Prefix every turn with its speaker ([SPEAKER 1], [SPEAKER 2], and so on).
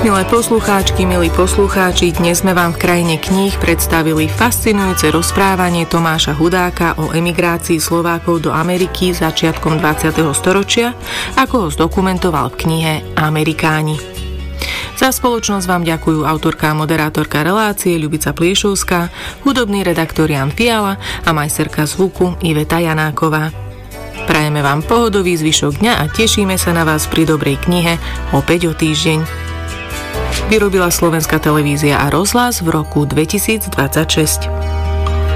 [SPEAKER 1] Milé poslucháčky, milí poslucháči, dnes sme vám v krajine kníh predstavili fascinujúce rozprávanie Tomáša Hudáka o emigrácii Slovákov do Ameriky začiatkom 20. storočia, ako ho zdokumentoval v knihe Amerikáni. Za spoločnosť vám ďakujú autorka a moderátorka relácie Ľubica Pliešovská, hudobný redaktor Jan Fiala a majsterka zvuku Iveta Janáková. Prajeme vám pohodový zvyšok dňa a tešíme sa na vás pri dobrej knihe opäť o týždeň. Vyrobila Slovenská televízia a rozhlas v roku 2026.